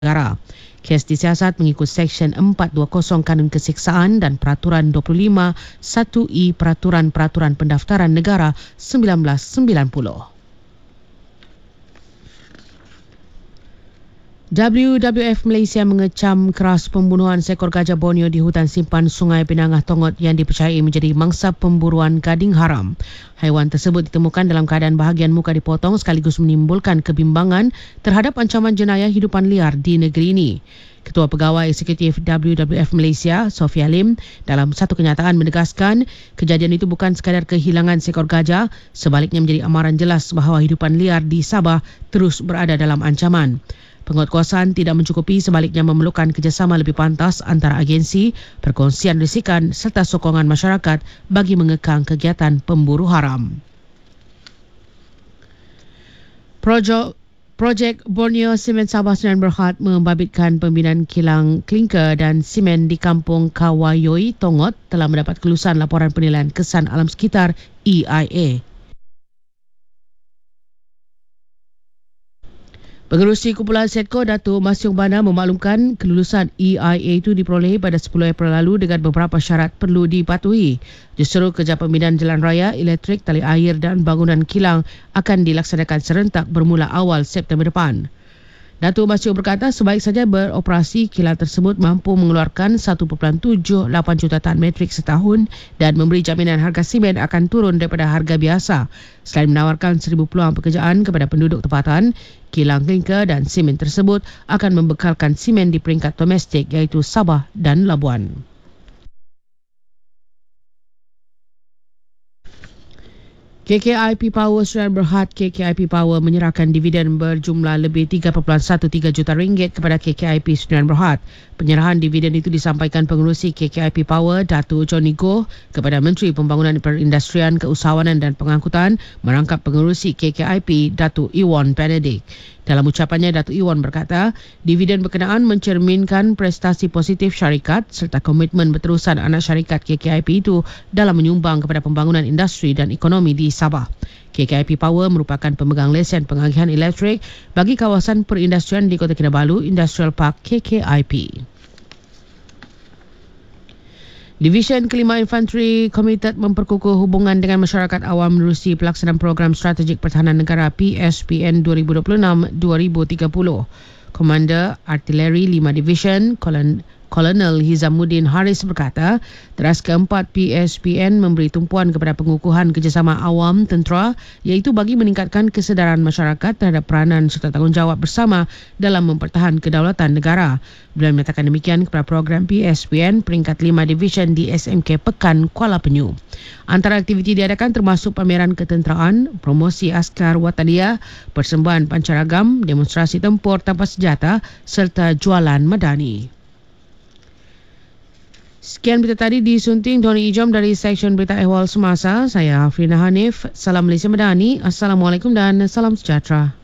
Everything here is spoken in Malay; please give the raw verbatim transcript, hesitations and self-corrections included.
negara. Kes disiasat mengikut Seksyen empat dua kosong Kanun Keseksaan dan Peraturan dua puluh lima satu I Peraturan-Peraturan Pendaftaran Negara sembilan belas sembilan puluh. W W F Malaysia mengecam keras pembunuhan seekor gajah Borneo di hutan simpan Sungai Penangah Tongot yang dipercayai menjadi mangsa pemburuan gading haram. Haiwan tersebut ditemukan dalam keadaan bahagian muka dipotong sekaligus menimbulkan kebimbangan terhadap ancaman jenayah hidupan liar di negeri ini. Ketua Pegawai Eksekutif W W F Malaysia, Sofia Lim, dalam satu kenyataan menegaskan kejadian itu bukan sekadar kehilangan seekor gajah, sebaliknya menjadi amaran jelas bahawa hidupan liar di Sabah terus berada dalam ancaman. Penguatkuasaan tidak mencukupi, sebaliknya memerlukan kerjasama lebih pantas antara agensi, perkongsian risikan serta sokongan masyarakat bagi mengekang kegiatan pemburu haram. Projek Projek Borneo Simen Sabah Sdn Bhd membabitkan pembinaan kilang klinker dan simen di Kampung Kawayoi, Tongot telah mendapat kelulusan laporan penilaian kesan alam sekitar E I A. Pengerusi Kumpulan Setco, Datuk Masyong Bana memaklumkan kelulusan E I A itu diperolehi pada sepuluh April lalu dengan beberapa syarat perlu dipatuhi. Justru kerja pembinaan jalan raya, elektrik, tali air dan bangunan kilang akan dilaksanakan serentak bermula awal September depan. Datuk Masyong berkata sebaik saja beroperasi, kilang tersebut mampu mengeluarkan satu perpuluhan tujuh lapan juta tan metrik setahun dan memberi jaminan harga simen akan turun daripada harga biasa. Selain menawarkan seribu peluang pekerjaan kepada penduduk tempatan, kilang klinker dan simen tersebut akan membekalkan simen di peringkat domestik iaitu Sabah dan Labuan. K K I P Power Sdn Bhd K K I P Power menyerahkan dividen berjumlah lebih tiga perpuluhan tiga belas juta ringgit kepada K K I P Sdn Bhd. Penyerahan dividen itu disampaikan pengerusi K K I P Power, Datuk Johnny Goh, kepada Menteri Pembangunan Perindustrian, Keusahawanan dan Pengangkutan merangkap pengerusi K K I P, Datuk Iwan Benedict. Dalam ucapannya, Datuk Iwan berkata, dividen berkenaan mencerminkan prestasi positif syarikat serta komitmen berterusan anak syarikat K K I P itu dalam menyumbang kepada pembangunan industri dan ekonomi di Sabah. K K I P Power merupakan pemegang lesen pengagihan elektrik bagi kawasan perindustrian di Kota Kinabalu, Industrial Park K K I P. Divisyen kelima Infanteri Komited memperkukuh hubungan dengan masyarakat awam menerusi pelaksanaan program strategik pertahanan negara P S P N dua ribu dua puluh enam dua ribu tiga puluh. Komander Artileri lima Divisyen, Kolon Kolonel Hizamuddin Haris berkata, teras keempat P S P N memberi tumpuan kepada pengukuhan kerjasama awam tentera iaitu bagi meningkatkan kesedaran masyarakat terhadap peranan serta tanggungjawab bersama dalam mempertahan kedaulatan negara. Beliau menyatakan demikian kepada program P S P N peringkat lima Divisyen di S M K Pekan, Kuala Penyu. Antara aktiviti diadakan termasuk pameran ketenteraan, promosi askar wataniah, persembahan pancaragam, demonstrasi tempur tanpa senjata serta jualan madani. Sekian berita tadi disunting Tony Ijom dari Seksyen Berita Ehwal Semasa. Saya Afrina Hanif. Salam Malaysia Madani. Assalamualaikum dan salam sejahtera.